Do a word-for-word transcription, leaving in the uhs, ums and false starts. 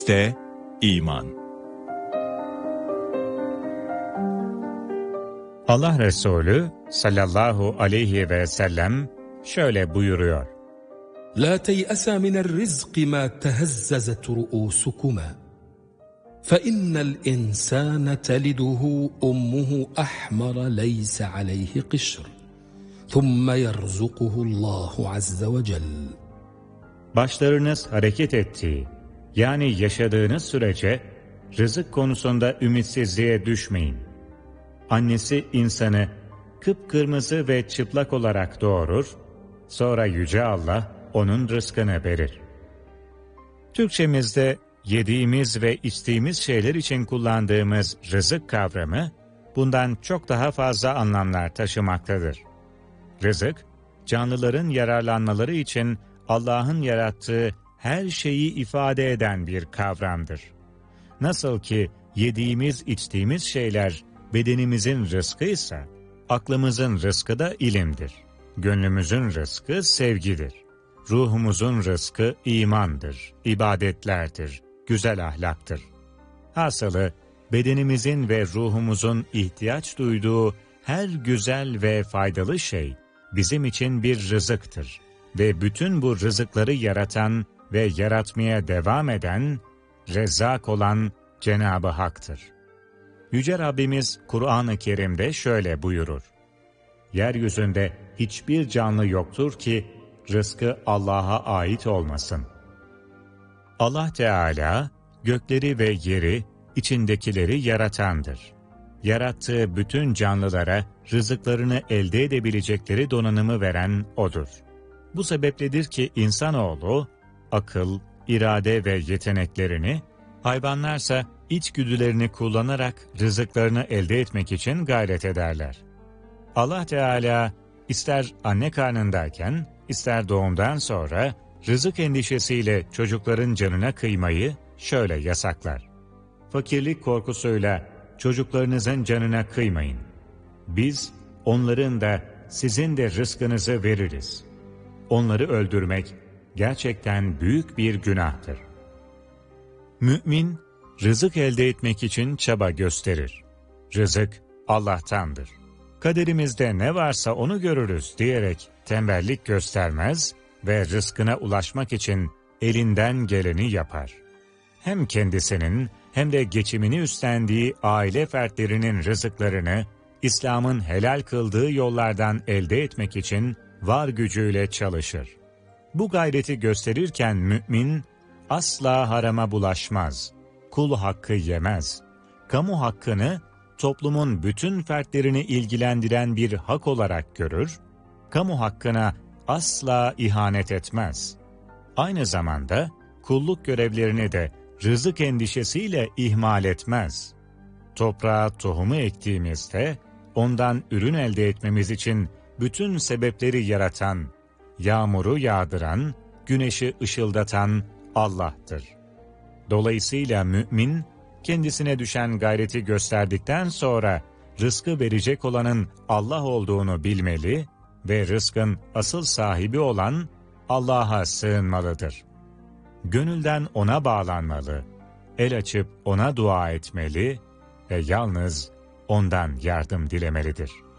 de iman. Allah Resulü sallallahu aleyhi ve sellem şöyle buyuruyor: La tey'asa minel rizqi ma tehezzezet ru'usukuma fe innel insane teliduhu ummuhu ahmara leyse aleyhi qişr thumme yerzukuhullahu azze ve celle. Başlarınız hareket ettiği, yani yaşadığınız sürece rızık konusunda ümitsizliğe düşmeyin. Annesi insanı kıpkırmızı ve çıplak olarak doğurur, sonra Yüce Allah onun rızkını verir. Türkçemizde yediğimiz ve içtiğimiz şeyler için kullandığımız rızık kavramı, bundan çok daha fazla anlamlar taşımaktadır. Rızık, canlıların yararlanmaları için Allah'ın yarattığı her şeyi ifade eden bir kavramdır. Nasıl ki yediğimiz, içtiğimiz şeyler bedenimizin rızkıysa, aklımızın rızkı da ilimdir. Gönlümüzün rızkı sevgidir. Ruhumuzun rızkı imandır, ibadetlerdir, güzel ahlaktır. Hasılı, bedenimizin ve ruhumuzun ihtiyaç duyduğu her güzel ve faydalı şey bizim için bir rızıktır. Ve bütün bu rızıkları yaratan ve yaratmaya devam eden, Rezzak olan Cenab-ı Hak'tır. Yüce Rabbimiz Kur'an-ı Kerim'de şöyle buyurur: Yeryüzünde hiçbir canlı yoktur ki rızkı Allah'a ait olmasın. Allah Teala gökleri ve yeri, içindekileri yaratandır. Yarattığı bütün canlılara rızıklarını elde edebilecekleri donanımı veren O'dur. Bu sebepledir ki insanoğlu, akıl, irade ve yeteneklerini, hayvanlarsa içgüdülerini kullanarak rızıklarını elde etmek için gayret ederler. Allah Teala ister anne karnındayken, ister doğumdan sonra rızık endişesiyle çocukların canına kıymayı şöyle yasaklar: Fakirlik korkusuyla çocuklarınızın canına kıymayın. Biz onların da sizin de rızkınızı veririz. Onları öldürmek gerçekten büyük bir günahtır. Mümin, rızık elde etmek için çaba gösterir. Rızık Allah'tandır. Kaderimizde ne varsa onu görürüz diyerek tembellik göstermez ve rızkına ulaşmak için elinden geleni yapar. Hem kendisinin hem de geçimini üstlendiği aile fertlerinin rızıklarını İslam'ın helal kıldığı yollardan elde etmek için var gücüyle çalışır. Bu gayreti gösterirken mümin asla harama bulaşmaz, kul hakkı yemez, kamu hakkını toplumun bütün fertlerini ilgilendiren bir hak olarak görür, kamu hakkına asla ihanet etmez. Aynı zamanda kulluk görevlerini de rızık endişesiyle ihmal etmez. Toprağa tohumu ektiğimizde ondan ürün elde etmemiz için bütün sebepleri yaratan, yağmuru yağdıran, güneşi ışıldatan Allah'tır. Dolayısıyla mümin, kendisine düşen gayreti gösterdikten sonra rızkı verecek olanın Allah olduğunu bilmeli ve rızkın asıl sahibi olan Allah'a sığınmalıdır. Gönülden O'na bağlanmalı, el açıp O'na dua etmeli ve yalnız O'ndan yardım dilemelidir.